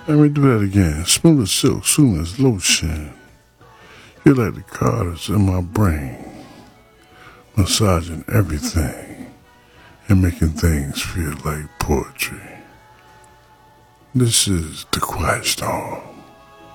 Let me do that again. Smooth as silk, smooth as lotion. You're like the carters in my brain, massaging everything and making things feel like poetry. This is the Quiet Storm.